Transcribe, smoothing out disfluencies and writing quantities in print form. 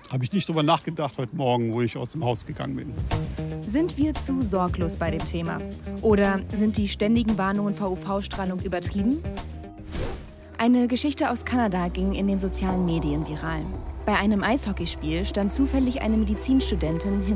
Habe ich nicht drüber nachgedacht heute Morgen, wo ich aus dem Haus gegangen bin. Sind wir zu sorglos bei dem Thema? Oder sind die ständigen Warnungen vor UV-Strahlung übertrieben? Eine Geschichte aus Kanada ging in den sozialen Medien viral. Bei einem Eishockeyspiel stand zufällig eine Medizinstudentin